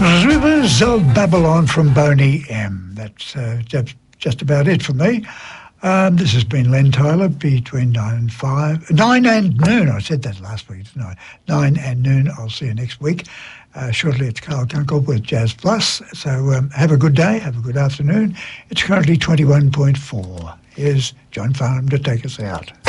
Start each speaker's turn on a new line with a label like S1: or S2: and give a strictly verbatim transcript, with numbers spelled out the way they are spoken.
S1: Rivers of Babylon from Boney M. That's uh, just, just about it for me. Um, this has been Len Tyler between nine and five, nine and noon. I said that last week, didn't I? Nine and noon. I'll see you next week. Uh, shortly, it's Carl Kunkel with Jazz Plus. So um, have a good day. Have a good afternoon. It's currently twenty-one point four. Here's John Farnham to take us out.